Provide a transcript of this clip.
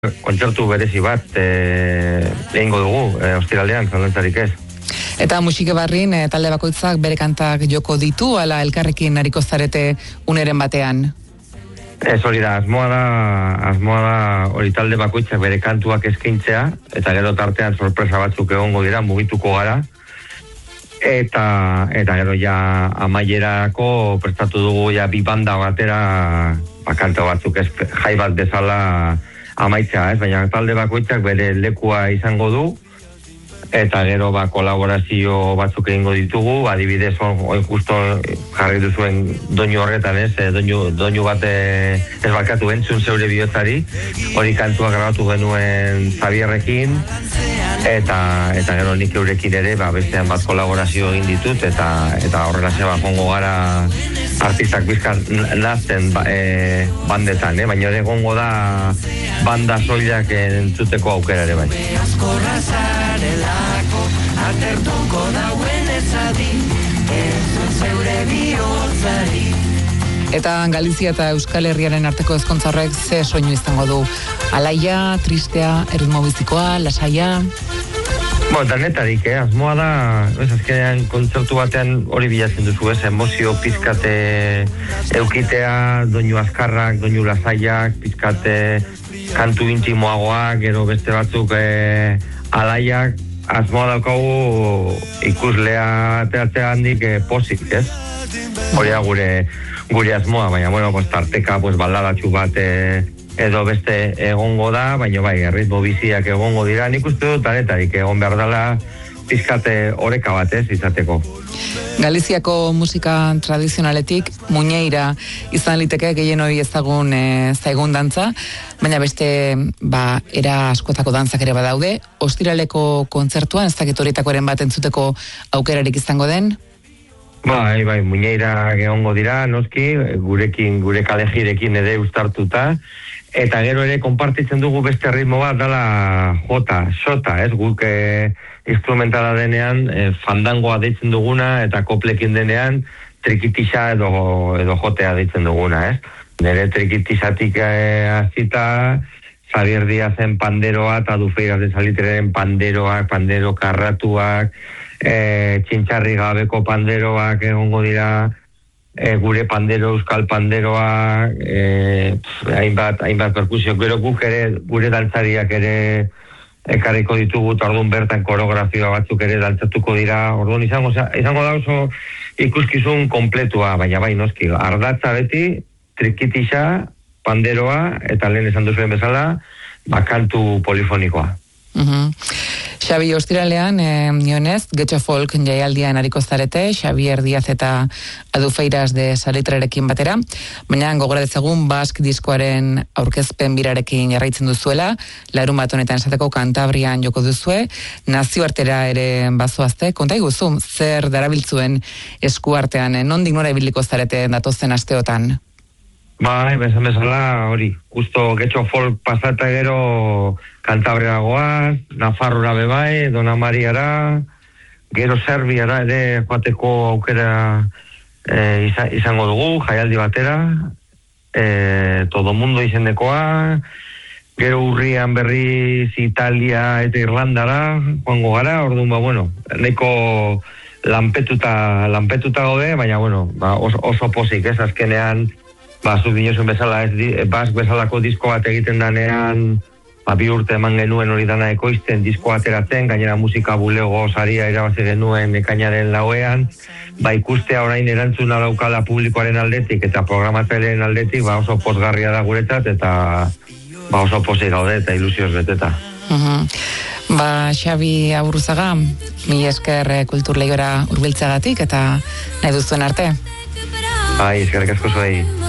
Kontzertu berezi bat egingo dugu, ostiralean, zalantzarik ez. Eta musike barrin, talde bakoitzak bere kantak joko ditu, ala elkarrekin ariko zarete uneren batean? Ez hori da, asmoa da hori talde bakoitzak bere kantuak eskaintzea, eta gero tartean sorpresa batzuk egongo dira, mugituko gara, eta gero ja amaierako prestatu dugu ja bi banda batera, kanta batzuk jai bat bezala amaitzea, baina talde bakoitzak bere lekua izango du, eta gero kolaborazio batzuk egingo ditugu, adibidez, oin justo jarri duzuen doinu horretan, doinu bat ez bakatu entzun zeure bihotzari, hori kantua grabatu genuen Xabierrekin, eta gero nik eurekin ere, bestean bat kolaborazio egin ditut, eta horrela zeba jongo gara artistak bizkar nazten bandetan, baina ere gongo da banda soilak entzuteko aukera ere bai. Atertuko dauen ezadi, entzun zeure bihotzari. Eta Galizia eta Euskal Herriaren arteko ezkontza horrek ze soinu izango du? Alaia, tristea, erritmo bizikoa, lasaia? Danetarik, asmoa da, azkenean kontzertu batean hori bilatzen duzu, emozio pizkate eukitea, doinu azkarrak, doinu lasaiak, pizkate kantu intimoagoak, gero beste batzuk alaiak, asmoa daukagu ikuslea ateratzea handik pozik, ez? Hori da gure asmoa, baina, tarteka, baldadatxu bat edo beste egongo da, baina bai, erritmo biziak egongo dira, nik uste dut danetarik egon behar dela pizkate oreka bat, izateko. Galiziako musika tradizionaletik muñeira izan liteke gehien hori ezagun zaigun dantza, baina beste era askotako dantzak ere badaude. Ostiraleko kontzertuan ez dakit horietakoren bat entzuteko aukerarik izango den? Bai, muñeira egongo dira, noski, gure kalejirekin ere uztartuta, eta gero ere konpartitzen dugu beste ritmo bat dela xota, guk instrumentala denean, fandangoa deitzen duguna, eta koplekin denean, trikitisa edo jotea deitzen duguna, Nere trikitisatik azita, Xabier Diazen panderoa, eta Dufeiras de Salitreren panderoak, pandero karratuak, txintxarri gabeko panderoak egongo dira, gure pandero, euskal panderoa, hainbat perkusio, gero guk ere, gure dantzariak ere ekarriko ditugu, orduan bertan koreografioa batzuk ere dantzatuko dira, orduan izango da oso ikuskizun kompletua, baina bai noski, ardatza beti, trikitisa, panderoa, eta lehen esan duzuen bezala, kantu polifonikoa. Xabi, ostiralean, nionez, Getxo Folk jaialdian ariko zarete, Xabier Diaz eta Dufeiras de Salitrerekin batera, baina gogora dezagun Bask diskoaren aurkezpen birarekin jarraitzen duzuela, larun bat honetan esateko Kantabrian joko duzue, nazioartera ere bazoazte, konta iguzu, zer darabiltzuen eskuartean, nondik nora ibiliko zarete datozen asteotan? Bai, bezan bezala, hori, justo Getxo Folk pasata gero Kantabriara goaz, Nafarroa bebai, Dona Mariara, gero Serbiara ere joateko aukera izango dugu, jaialdi batera, Todo Mundo izendekoa, gero urrian berriz Italia eta Irlandara, joango gara, orduan, nahiko lanpetuta gaude, baina, oso pozik, azkenean, zuk dinozun bezala, Bask bezalako disko bat egiten danean, 2 urte eman genuen hori dana ekoizten, disko ateratzen, gainera musika bulego saria irabazi genuen ekainaren 4ean, ikustea orain erantzuna daukala publikoaren aldetik eta programatzaileen aldetik, oso pozgarria da guretzat, eta oso pozik gaude eta ilusioz beteta. Xabi Aburruzaga, mila esker kultur lehiora hurbiltzeagatik eta nahi duzuen arte. Eskerrik asko zuei.